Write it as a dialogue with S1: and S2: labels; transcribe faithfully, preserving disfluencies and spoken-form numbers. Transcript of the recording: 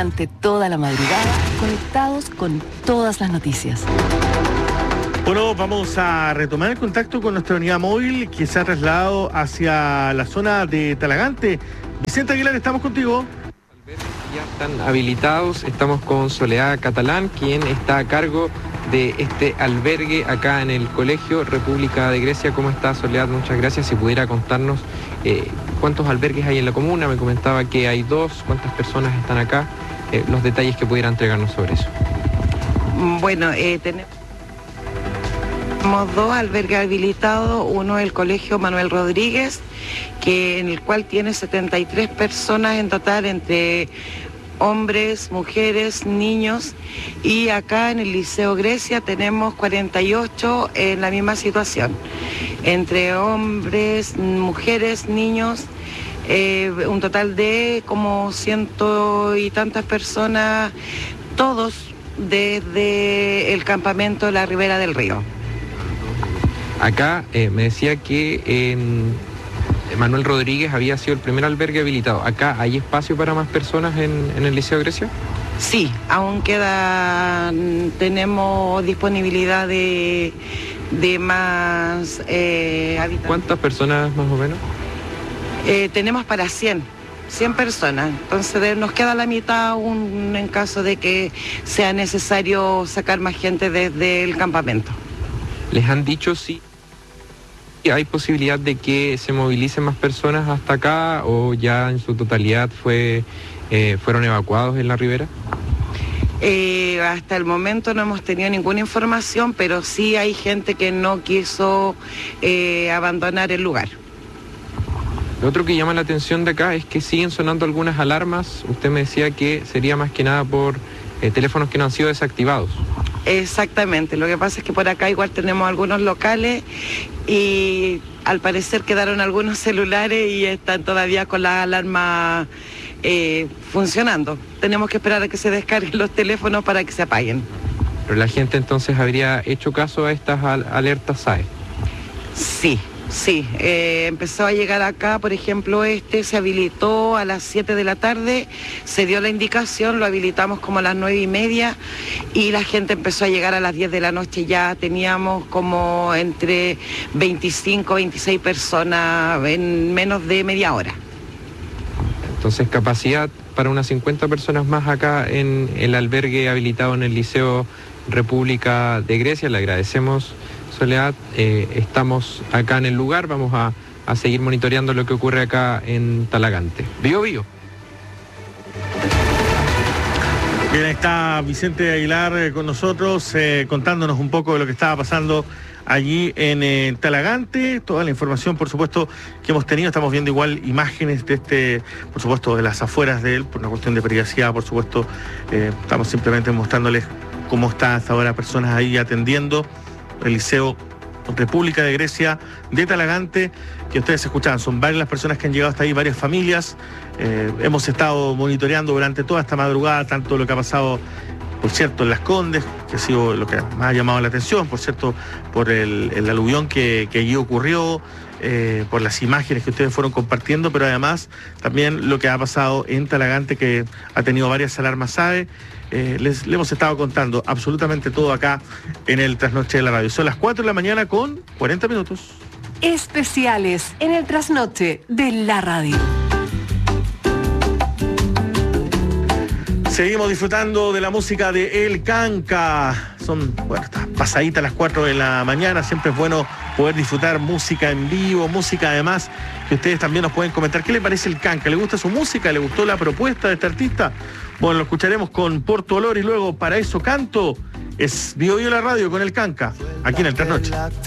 S1: durante toda la madrugada, conectados con todas las noticias.
S2: Bueno, vamos a retomar el contacto con nuestra unidad móvil que se ha trasladado hacia la zona de Talagante. Vicente Aguilar, estamos contigo.
S3: Ya están habilitados, estamos con Soledad Catalán, quien está a cargo de este albergue acá en el Colegio República de Grecia. ¿Cómo está, Soledad? Muchas gracias. Si pudiera contarnos eh, cuántos albergues hay en la comuna. Me comentaba que hay dos, cuántas personas están acá, eh, los detalles que pudiera entregarnos sobre eso.
S4: Bueno, eh, tenemos dos albergues habilitados, uno es el Colegio Manuel Rodríguez, que en el cual tiene setenta y tres personas en total, entre hombres, mujeres, niños, y acá en el Liceo Grecia tenemos cuarenta y ocho en la misma situación, entre hombres, mujeres, niños, eh, un total de como ciento y tantas personas, todos desde el campamento de la Ribera del Río.
S3: Acá eh, me decía que en Manuel Rodríguez había sido el primer albergue habilitado. ¿Acá hay espacio para más personas en, en el Liceo Grecia?
S4: Sí, aún queda, tenemos disponibilidad de, de más eh, habitantes.
S3: ¿Cuántas personas más o menos?
S4: Eh, tenemos para cien, cien personas, entonces nos queda la mitad aún en caso de que sea necesario sacar más gente desde el campamento.
S3: ¿Les han dicho si hay posibilidad de que se movilicen más personas hasta acá o ya en su totalidad fue, eh, fueron evacuados en la ribera?
S4: Eh, hasta el momento no hemos tenido ninguna información, pero sí hay gente que no quiso eh, abandonar el lugar.
S3: Lo otro que llama la atención de acá es que siguen sonando algunas alarmas. Usted me decía que sería más que nada por eh, teléfonos que no han sido desactivados.
S4: Exactamente, lo que pasa es que por acá igual tenemos algunos locales y al parecer quedaron algunos celulares y están todavía con la alarma eh, funcionando. Tenemos que esperar a que se descarguen los teléfonos para que se apaguen.
S3: Pero la gente entonces habría hecho caso a estas al- alertas S A E.
S4: Sí. Sí, eh, empezó a llegar acá, por ejemplo, este se habilitó a las siete de la tarde, se dio la indicación, lo habilitamos como a las nueve y media y la gente empezó a llegar a las diez de la noche, ya teníamos como entre veinticinco, veintiséis personas en menos de media hora.
S3: Entonces, capacidad para unas cincuenta personas más acá en el albergue habilitado en el Liceo República de Grecia. Le agradecemos, Soledad. Eh, estamos acá en el lugar, vamos a, a seguir monitoreando lo que ocurre acá en Talagante. Bio, bio.
S2: Bien, está Vicente Aguilar eh, con nosotros, eh, contándonos un poco de lo que estaba pasando allí en eh, Talagante. Toda la información, por supuesto, que hemos tenido. Estamos viendo igual imágenes de este, por supuesto, de las afueras de él, por una cuestión de privacidad, por supuesto. Eh, estamos simplemente mostrándoles cómo están hasta ahora personas ahí atendiendo el Liceo República de Grecia de Talagante, que ustedes escuchaban. Son varias las personas que han llegado hasta ahí, varias familias. Eh, hemos estado monitoreando durante toda esta madrugada, tanto lo que ha pasado, por cierto, en Las Condes, que ha sido lo que más ha llamado la atención, por cierto, por el, el aluvión que, que allí ocurrió, eh, por las imágenes que ustedes fueron compartiendo, pero además también lo que ha pasado en Talagante, que ha tenido varias alarmas S A E. Eh, les, les hemos estado contando absolutamente todo acá en el Trasnoche de la Radio. Son las cuatro de la mañana con cuarenta minutos.
S1: Especiales en el Trasnoche de la Radio.
S2: Seguimos disfrutando de la música de El Canca. Son, bueno, está pasadita a las cuatro de la mañana. Siempre es bueno poder disfrutar música en vivo, música además que ustedes también nos pueden comentar. ¿Qué le parece El Canca? ¿Le gusta su música? ¿Le gustó la propuesta de este artista? Bueno, lo escucharemos con Porto Olor y luego Para Eso Canto. Es Bio Bio la Radio con El Canca, aquí en el Trasnoche.